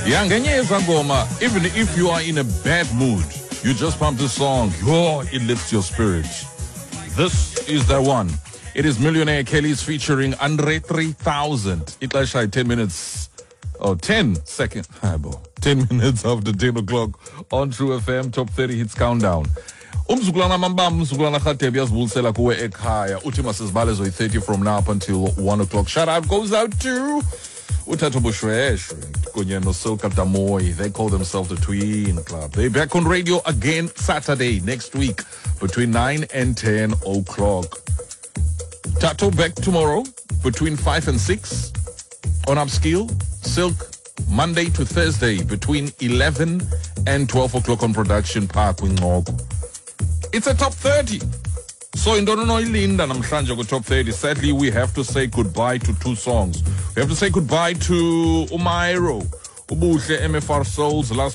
Yeah, ngenye yezangoma, even if you are in a bad mood, you just pump this song, it lifts your spirit. This is the one. It is Millionaire Kelly's featuring Andre 3000. Ixesha 10 minutes, 10 seconds, 10 minutes after 10 o'clock on True FM Top 30 Hits Countdown. Umzukulwana mambam, umzukulwana khatebi yazibulisela kuwe ekhaya. Uthi masizibale zoyi 30 from now up until 1 o'clock. Shout out goes out to Uthatho Bushweshwe, kunye no Silka Damoy. They call themselves the Twin Club. They're back on radio again Saturday next week between 9 and 10 o'clock. Tato back tomorrow between 5 and 6 on Upskill. Silk Monday to Thursday between 11 and 12 o'clock on Production Park Wingoko. It's a top 30. So in Donono Ilinda namhlanje ku top 30. Sadly, we have to say goodbye to two songs. We have to say goodbye to Umairo, Ubuhle MFR Souls last